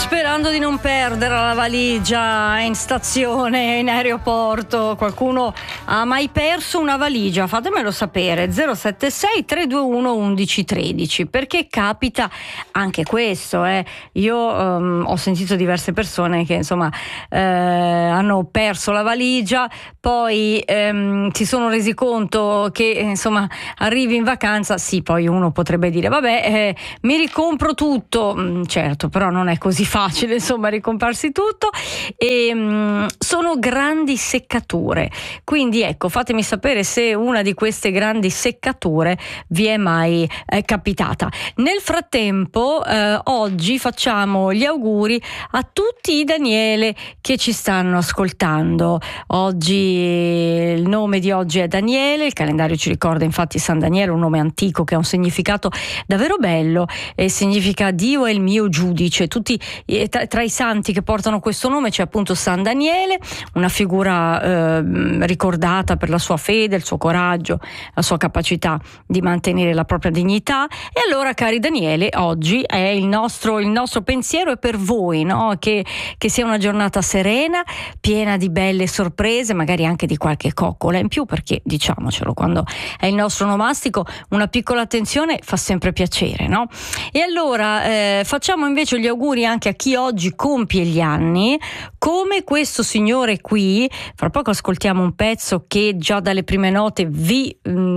Sperando di non perdere la valigia in stazione, in aeroporto. Qualcuno ha mai perso una valigia? Fatemelo sapere. 076 321 1113, perché capita anche questo. Io ho sentito diverse persone che insomma hanno perso la valigia, poi si sono resi conto che insomma arrivi in vacanza, sì, poi uno potrebbe dire vabbè, mi ricompro tutto, certo, però non è così facile insomma ricomprarsi tutto, e sono grandi seccature, quindi ecco, fatemi sapere se una di queste grandi seccature vi è mai capitata. Nel frattempo oggi facciamo gli auguri a tutti i Daniele che ci stanno ascoltando. Oggi il nome di oggi è Daniele, il calendario ci ricorda infatti San Daniele, un nome antico che ha un significato davvero bello, e significa Dio è il mio giudice. Tutti tra i santi che portano questo nome c'è appunto San Daniele, una figura ricordata per la sua fede, il suo coraggio, la sua capacità di mantenere la propria dignità. E allora, cari Daniele, oggi è il nostro pensiero è per voi, no? Che sia una giornata serena, piena di belle sorprese, magari anche di qualche coccola in più, perché diciamocelo, quando è il nostro onomastico una piccola attenzione fa sempre piacere, no? E allora facciamo invece gli auguri anche a chi oggi compie gli anni, come questo signore qui. Fra poco ascoltiamo un pezzo che già dalle prime note vi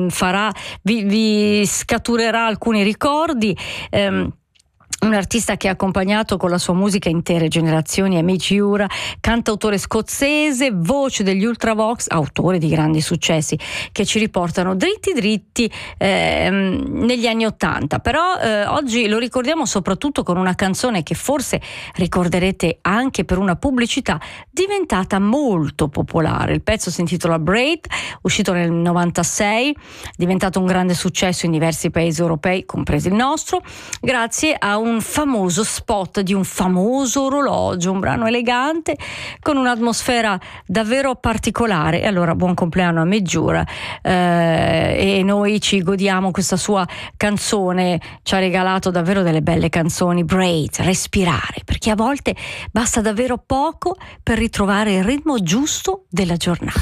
scaturerà alcuni ricordi. Un artista che ha accompagnato con la sua musica intere generazioni, Amici Ura, cantautore scozzese, voce degli Ultravox, autore di grandi successi che ci riportano dritti negli anni '80. Però oggi lo ricordiamo soprattutto con una canzone che forse ricorderete anche per una pubblicità diventata molto popolare. Il pezzo si intitola Braid, uscito nel 96, diventato un grande successo in diversi paesi europei, compreso il nostro, grazie a un famoso spot di un famoso orologio, un brano elegante con un'atmosfera davvero particolare. E allora buon compleanno a Meggiura, e noi ci godiamo questa sua canzone, ci ha regalato davvero delle belle canzoni. Breathe, respirare, perché a volte basta davvero poco per ritrovare il ritmo giusto della giornata.